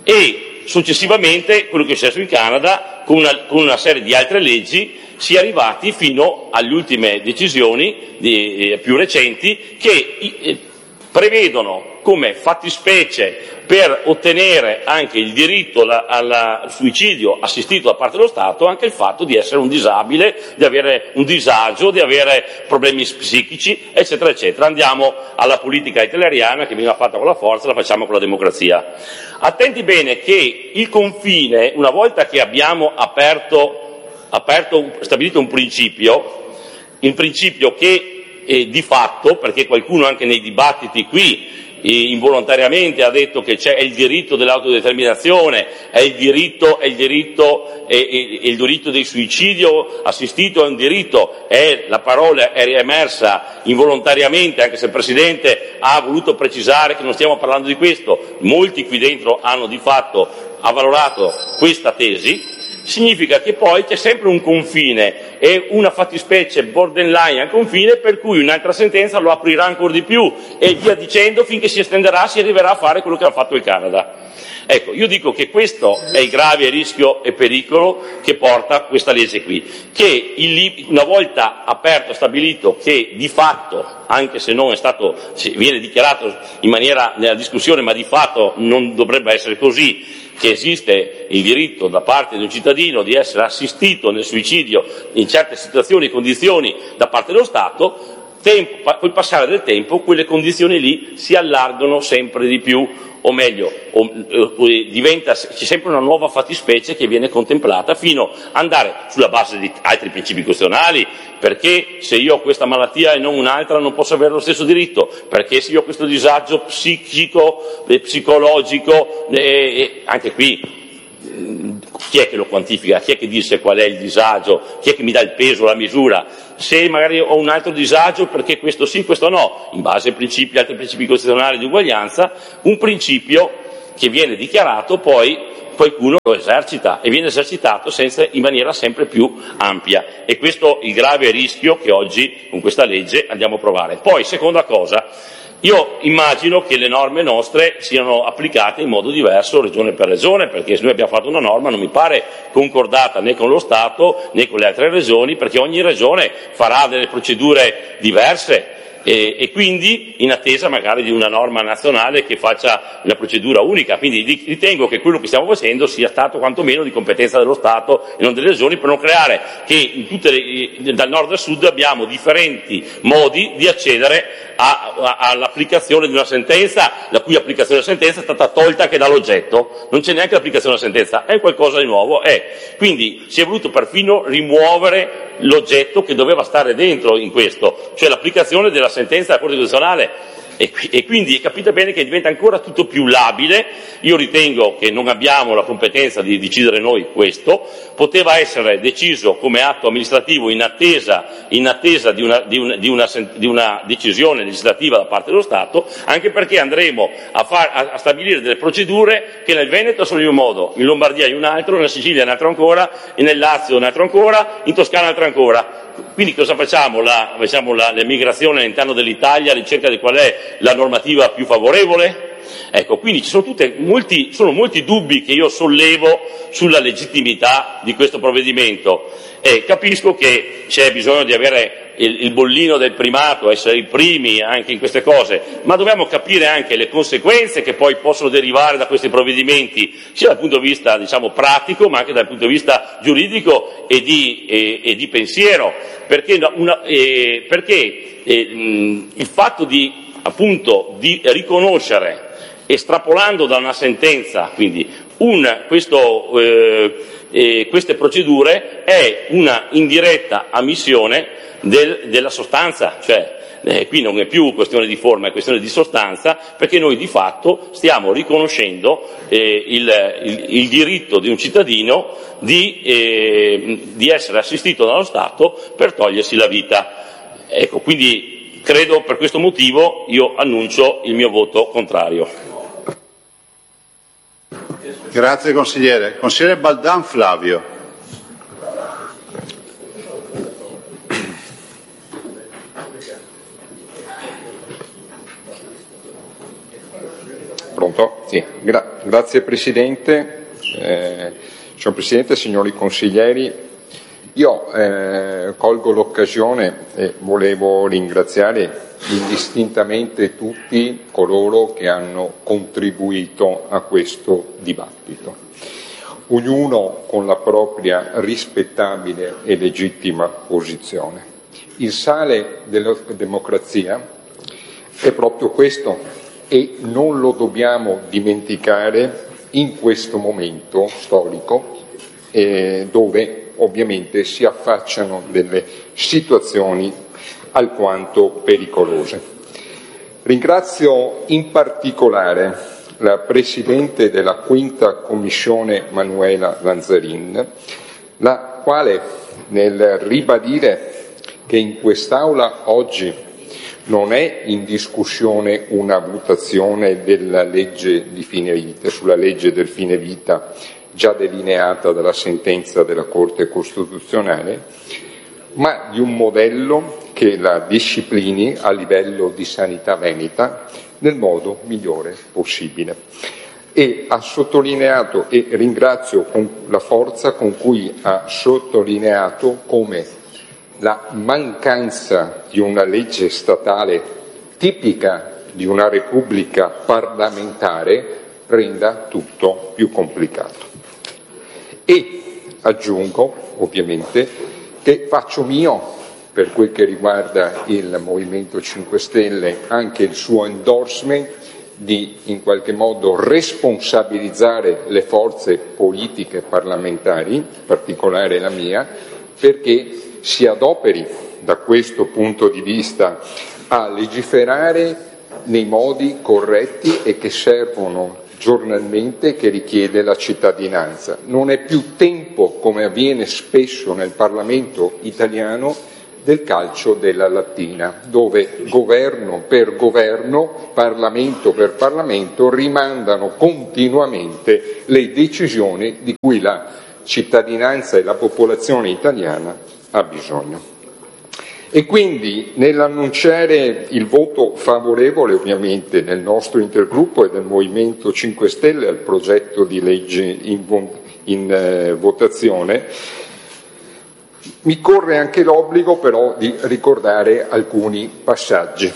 e successivamente quello che è successo in Canada con una, con una serie di altre leggi si è arrivati fino alle ultime decisioni di, eh, più recenti che eh, prevedono come fattispecie per ottenere anche il diritto alla, alla, al suicidio assistito da parte dello Stato anche il fatto di essere un disabile, di avere un disagio, di avere problemi psichici, eccetera, eccetera. Andiamo alla politica hitleriana che veniva fatta con la forza, la facciamo con la democrazia. Attenti bene che il confine, una volta che abbiamo aperto, aperto stabilito un principio, il principio che eh, di fatto, perché qualcuno anche nei dibattiti qui involontariamente ha detto che c'è il diritto dell'autodeterminazione, è il diritto, è il diritto, è, è, è il diritto del suicidio assistito, è un diritto, è, la parola è riemersa involontariamente, anche se il Presidente ha voluto precisare che non stiamo parlando di questo, molti qui dentro hanno di fatto avvalorato questa tesi. Significa che poi c'è sempre un confine e una fattispecie borderline al confine per cui un'altra sentenza lo aprirà ancora di più e via dicendo finché si estenderà, si arriverà a fare quello che ha fatto il Canada. Ecco, io dico che questo è il grave rischio e pericolo che porta questa legge qui, che il, una volta aperto, stabilito che di fatto, anche se non è stato, viene dichiarato in maniera nella discussione, ma di fatto non dovrebbe essere così, che esiste il diritto da parte di un cittadino di essere assistito nel suicidio in certe situazioni e condizioni da parte dello Stato, tempo, col passare del tempo quelle condizioni lì si allargano sempre di più, o meglio, o, o, diventa c'è sempre una nuova fattispecie che viene contemplata fino ad andare sulla base di altri principi costituzionali, perché se io ho questa malattia e non un'altra non posso avere lo stesso diritto, perché se io ho questo disagio psichico, eh, psicologico, eh, anche qui chi è che lo quantifica, chi è che dice qual è il disagio, chi è che mi dà il peso, la misura, se magari ho un altro disagio perché questo sì, questo no, in base ai principi, altri principi costituzionali di uguaglianza, un principio che viene dichiarato poi qualcuno lo esercita e viene esercitato senza, in maniera sempre più ampia, e questo è il grave rischio che oggi con questa legge andiamo a provare. Poi, seconda cosa, io immagino che le norme nostre siano applicate in modo diverso regione per regione, perché se noi abbiamo fatto una norma non mi pare concordata né con lo Stato né con le altre regioni, perché ogni regione farà delle procedure diverse e, e quindi in attesa magari di una norma nazionale che faccia una procedura unica. Quindi ritengo che quello che stiamo facendo sia stato quantomeno di competenza dello Stato e non delle regioni, per non creare che in tutte le, dal nord al sud abbiamo differenti modi di accedere a, a, all'applicazione di una sentenza, la cui applicazione della sentenza è stata tolta anche dall'oggetto, non c'è neanche l'applicazione della sentenza, è qualcosa di nuovo, è. Quindi si è voluto perfino rimuovere l'oggetto che doveva stare dentro in questo, cioè l'applicazione della sentenza della Corte Costituzionale, e, e quindi capite bene che diventa ancora tutto più labile. Io ritengo che non abbiamo la competenza di decidere noi questo, poteva essere deciso come atto amministrativo in attesa, in attesa di, una, di, una, di, una, di una decisione legislativa da parte dello Stato, anche perché andremo a, far, a, a stabilire delle procedure che nel Veneto sono in un modo, in Lombardia in un altro, nella Sicilia un altro ancora, e nel Lazio un altro ancora, in Toscana un altro ancora. Quindi cosa facciamo? La, facciamo la, l'emigrazione all'interno dell'Italia, ricerca di qual è la normativa più favorevole? Ecco, quindi ci sono, tutte, molti, sono molti dubbi che io sollevo sulla legittimità di questo provvedimento, e capisco che c'è bisogno di avere il, il bollino del primato, essere i primi anche in queste cose, ma dobbiamo capire anche le conseguenze che poi possono derivare da questi provvedimenti, sia dal punto di vista, diciamo, pratico, ma anche dal punto di vista giuridico e di, e, e di pensiero, perché, una, eh, perché eh, mh, il fatto di appunto di riconoscere, estrapolando da una sentenza, quindi un, questo, eh, eh, queste procedure, è una indiretta ammissione del, della sostanza, cioè eh, qui non è più questione di forma, è questione di sostanza, perché noi di fatto stiamo riconoscendo eh, il, il, il diritto di un cittadino di, eh, di essere assistito dallo Stato per togliersi la vita. Ecco, quindi credo, per questo motivo io annuncio il mio voto contrario. Grazie consigliere. Consigliere Baldan Flavio. Pronto? Sì. Gra- grazie Presidente. Eh, signor Presidente, signori consiglieri, io eh, colgo l'occasione e volevo ringraziare indistintamente tutti coloro che hanno contribuito a questo dibattito, ognuno con la propria rispettabile e legittima posizione. Il sale della democrazia è proprio questo, e non lo dobbiamo dimenticare in questo momento storico eh, dove ovviamente si affacciano delle situazioni alquanto pericolose. Ringrazio in particolare la Presidente della Quinta Commissione Manuela Lanzarin, la quale, nel ribadire che in quest'Aula oggi non è in discussione una votazione della legge di fine vita, sulla legge del fine vita già delineata dalla sentenza della Corte Costituzionale, ma di un modello che la disciplini a livello di sanità veneta nel modo migliore possibile. e ha sottolineato, e ringrazio con la forza con cui ha sottolineato come la mancanza di una legge statale tipica di una repubblica parlamentare renda tutto più complicato. E aggiungo ovviamente che faccio mio, per quel che riguarda il Movimento cinque Stelle, anche il suo endorsement di in qualche modo responsabilizzare le forze politiche parlamentari, in particolare la mia, perché si adoperi da questo punto di vista a legiferare nei modi corretti e che servono giornalmente, che richiede la cittadinanza. Non è più tempo, come avviene spesso nel Parlamento italiano, del calcio della lattina, dove governo per governo, Parlamento per Parlamento rimandano continuamente le decisioni di cui la cittadinanza e la popolazione italiana ha bisogno. E quindi nell'annunciare il voto favorevole ovviamente del nostro intergruppo e del Movimento cinque Stelle al progetto di legge in, in eh, votazione, mi corre anche l'obbligo però di ricordare alcuni passaggi.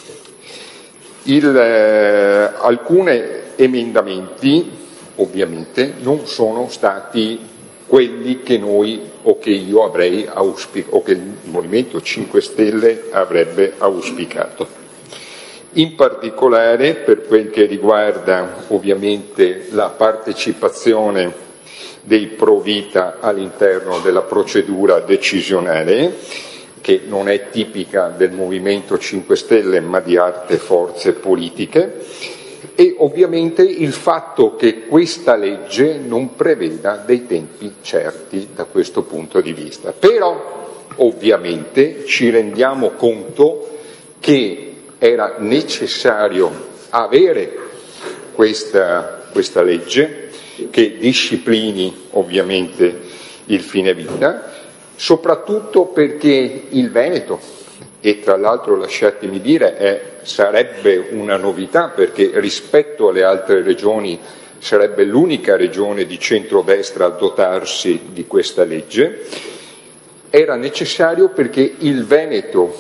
Il, eh, alcuni emendamenti ovviamente non sono stati quelli che noi o che io avrei auspicato o che il Movimento cinque Stelle avrebbe auspicato. In particolare per quel che riguarda ovviamente la partecipazione dei pro vita all'interno della procedura decisionale, che non è tipica del Movimento cinque Stelle ma di altre forze politiche, e ovviamente il fatto che questa legge non preveda dei tempi certi da questo punto di vista. Però ovviamente ci rendiamo conto che era necessario avere questa, questa legge che disciplini ovviamente il fine vita, soprattutto perché il Veneto, e tra l'altro lasciatemi dire è, sarebbe una novità perché rispetto alle altre regioni sarebbe l'unica regione di centrodestra a dotarsi di questa legge, era necessario perché il Veneto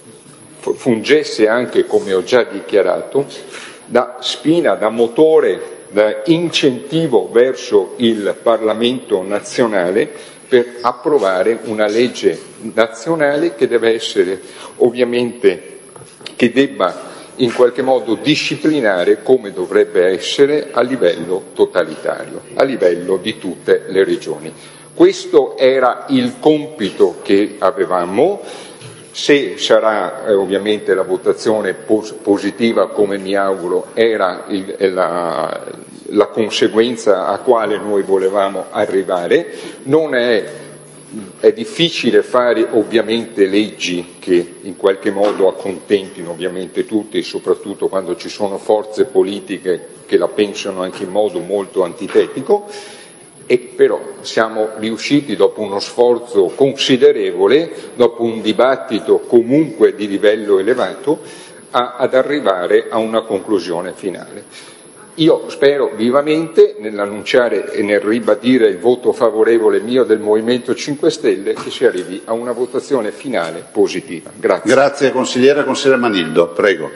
fungesse anche, come ho già dichiarato, da spina, da motore, da incentivo verso il Parlamento nazionale per approvare una legge nazionale che deve essere ovviamente, che debba in qualche modo disciplinare come dovrebbe essere a livello totalitario, a livello di tutte le regioni. Questo era il compito che avevamo. Se sarà eh, ovviamente la votazione pos- positiva, come mi auguro, era il, la, la conseguenza a quale noi volevamo arrivare. Non è, è difficile fare ovviamente leggi che in qualche modo accontentino ovviamente tutti, soprattutto quando ci sono forze politiche che la pensano anche in modo molto antitetico. E però siamo riusciti, dopo uno sforzo considerevole, dopo un dibattito comunque di livello elevato, a, ad arrivare a una conclusione finale. Io spero vivamente, nell'annunciare e nel ribadire il voto favorevole mio del Movimento cinque Stelle, che si arrivi a una votazione finale positiva. Grazie. Grazie consigliere. Consigliere Manildo, prego.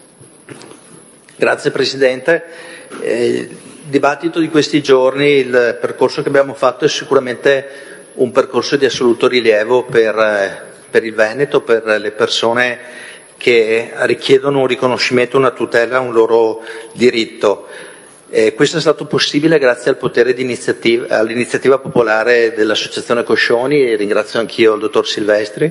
Grazie Presidente. Eh, dibattito di questi giorni, il percorso che abbiamo fatto è sicuramente un percorso di assoluto rilievo per, per il Veneto, per le persone che richiedono un riconoscimento, una tutela, un loro diritto. Eh, questo è stato possibile grazie al potere di iniziativa, all'iniziativa popolare dell'Associazione Coscioni, e ringrazio anch'io il dottor Silvestri.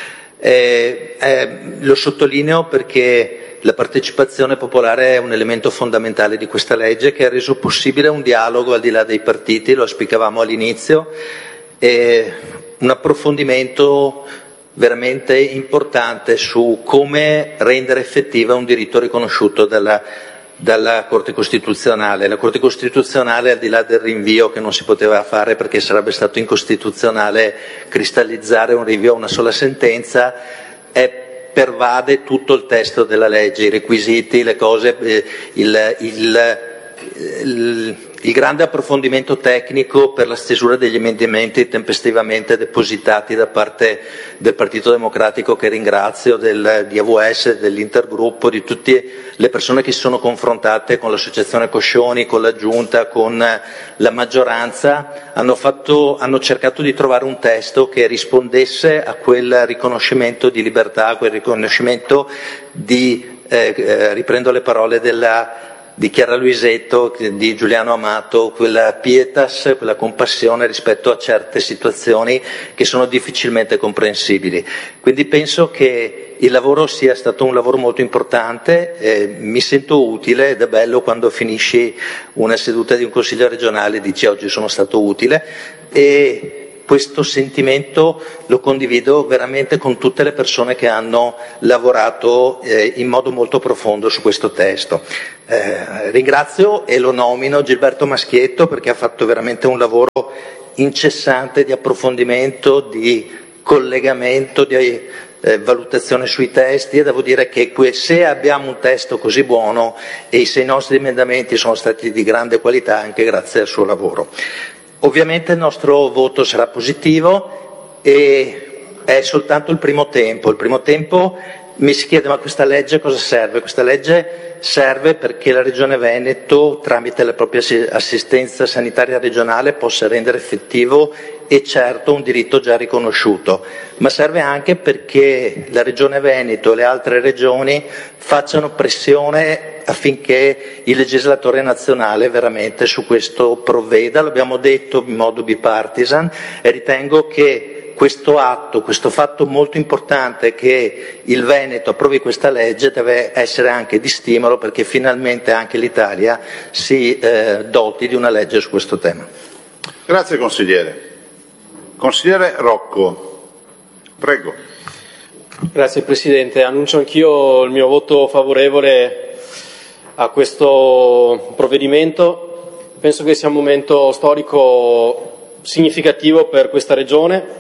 Eh, eh, lo sottolineo perché la partecipazione popolare è un elemento fondamentale di questa legge, che ha reso possibile un dialogo al di là dei partiti, lo auspicavamo all'inizio, e un approfondimento veramente importante su come rendere effettiva un diritto riconosciuto dalla, dalla Corte Costituzionale. La Corte Costituzionale, al di là del rinvio che non si poteva fare perché sarebbe stato incostituzionale cristallizzare un rinvio a una sola sentenza, è pervade tutto il testo della legge, i requisiti, le cose, il, il, il, il grande approfondimento tecnico per la stesura degli emendamenti tempestivamente depositati da parte del Partito Democratico, che ringrazio, del D V S, dell'intergruppo, di tutte le persone che si sono confrontate con l'associazione Coscioni, con la Giunta, con la maggioranza, hanno, fatto, hanno cercato di trovare un testo che rispondesse a quel riconoscimento di libertà, a quel riconoscimento di, eh, eh, riprendo le parole della di Chiara Luisetto, di Giuliano Amato, quella pietas, quella compassione rispetto a certe situazioni che sono difficilmente comprensibili. Quindi penso che il lavoro sia stato un lavoro molto importante, eh, mi sento utile ed è bello quando finisci una seduta di un consiglio regionale e dici oggi sono stato utile, e questo sentimento lo condivido veramente con tutte le persone che hanno lavorato eh, in modo molto profondo su questo testo. Eh, ringrazio e lo nomino Gilberto Maschietto, perché ha fatto veramente un lavoro incessante di approfondimento, di collegamento, di eh, valutazione sui testi, e devo dire che se abbiamo un testo così buono e se i nostri emendamenti sono stati di grande qualità, anche grazie al suo lavoro. Ovviamente il nostro voto sarà positivo e è soltanto il primo tempo. Il primo tempo mi si chiede: ma questa legge cosa serve? Questa legge serve perché la Regione Veneto, tramite la propria assistenza sanitaria regionale, possa rendere effettivo e certo un diritto già riconosciuto, ma serve anche perché la Regione Veneto e le altre regioni facciano pressione affinché il legislatore nazionale veramente su questo provveda. L'abbiamo detto in modo bipartisan e ritengo che questo atto, questo fatto molto importante che il Veneto approvi questa legge, deve essere anche di stimolo perché finalmente anche l'Italia si eh, doti di una legge su questo tema. Grazie consigliere. Consigliere Rocco, prego. Grazie Presidente, annuncio anch'io il mio voto favorevole a questo provvedimento. Penso che sia un momento storico significativo per questa Regione.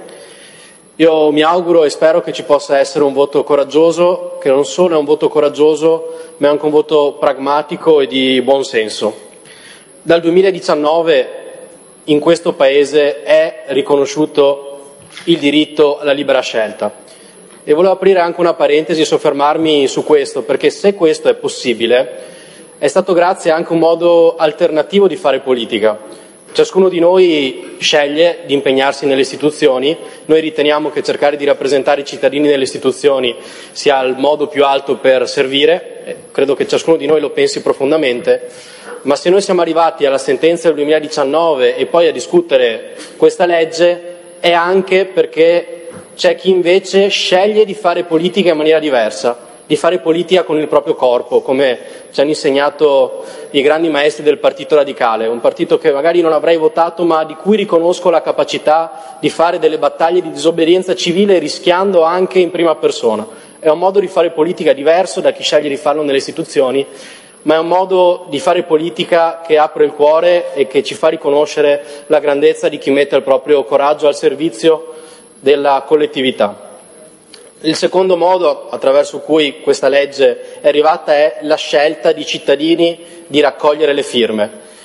Io mi auguro e spero che ci possa essere un voto coraggioso, che non solo è un voto coraggioso, ma è anche un voto pragmatico e di buon senso. Dal duemiladiciannove in questo Paese è riconosciuto il diritto alla libera scelta. E volevo aprire anche una parentesi e soffermarmi su questo, perché se questo è possibile è stato grazie anche a un modo alternativo di fare politica. Ciascuno di noi sceglie di impegnarsi nelle istituzioni, noi riteniamo che cercare di rappresentare i cittadini nelle istituzioni sia il modo più alto per servire, eh, credo che ciascuno di noi lo pensi profondamente, ma se noi siamo arrivati alla sentenza del duemiladiciannove e poi a discutere questa legge è anche perché c'è chi invece sceglie di fare politica in maniera diversa, di fare politica con il proprio corpo, come ci hanno insegnato i grandi maestri del Partito Radicale, un partito che magari non avrei votato ma di cui riconosco la capacità di fare delle battaglie di disobbedienza civile rischiando anche in prima persona. È un modo di fare politica diverso da chi sceglie di farlo nelle istituzioni, ma è un modo di fare politica che apre il cuore e che ci fa riconoscere la grandezza di chi mette il proprio coraggio al servizio della collettività. Il secondo modo attraverso cui questa legge è arrivata è la scelta di cittadini di raccogliere le firme.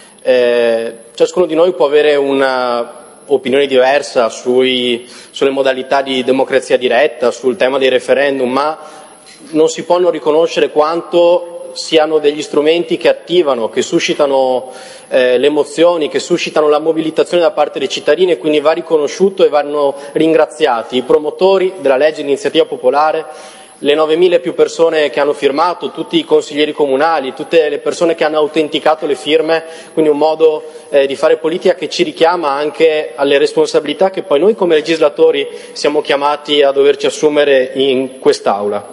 Eh, ciascuno di noi può avere un'opinione diversa sui, sulle modalità di democrazia diretta, sul tema dei referendum, ma non si può non riconoscere quanto siano degli strumenti che attivano, che suscitano eh, le emozioni, che suscitano la mobilitazione da parte dei cittadini, e quindi va riconosciuto e vanno ringraziati i promotori della legge di iniziativa popolare, le novemila più persone che hanno firmato, tutti i consiglieri comunali, tutte le persone che hanno autenticato le firme, quindi un modo eh, di fare politica che ci richiama anche alle responsabilità che poi noi come legislatori siamo chiamati a doverci assumere in quest'Aula.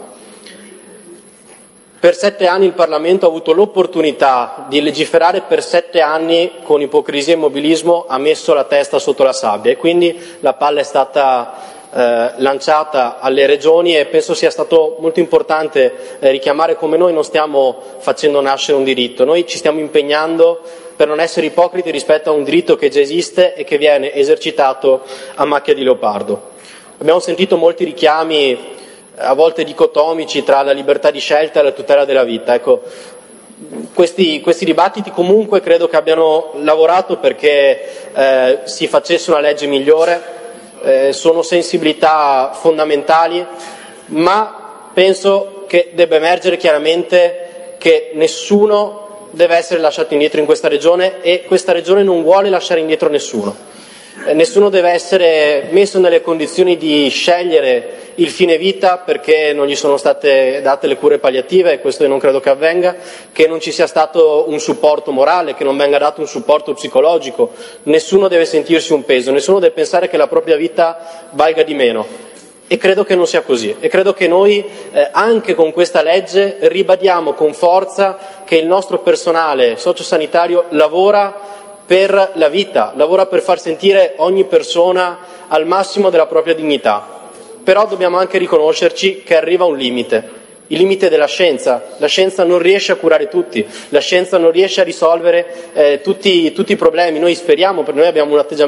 Per sette anni il Parlamento ha avuto l'opportunità di legiferare per sette anni con ipocrisia e immobilismo, ha messo la testa sotto la sabbia e quindi la palla è stata eh, lanciata alle regioni e penso sia stato molto importante eh, richiamare come noi non stiamo facendo nascere un diritto, noi ci stiamo impegnando per non essere ipocriti rispetto a un diritto che già esiste e che viene esercitato a macchia di leopardo. Abbiamo sentito molti richiami a volte dicotomici tra la libertà di scelta e la tutela della vita. Ecco, questi, questi dibattiti comunque credo che abbiano lavorato perché eh, si facesse una legge migliore, eh, sono sensibilità fondamentali, ma penso che debba emergere chiaramente che nessuno deve essere lasciato indietro in questa regione e questa regione non vuole lasciare indietro nessuno. Eh, nessuno deve essere messo nelle condizioni di scegliere il fine vita perché non gli sono state date le cure palliative, e questo io non credo che avvenga, che non ci sia stato un supporto morale, che non venga dato un supporto psicologico. Nessuno deve sentirsi un peso, nessuno deve pensare che la propria vita valga di meno. E credo che non sia così, e credo che noi eh, anche con questa legge ribadiamo con forza che il nostro personale sociosanitario lavora per la vita, lavora per far sentire ogni persona al massimo della propria dignità. Però dobbiamo anche riconoscerci che arriva un limite, il limite della scienza. La scienza non riesce a curare tutti, la scienza non riesce a risolvere eh, tutti, tutti i problemi. Noi speriamo, per noi abbiamo un atteggiamento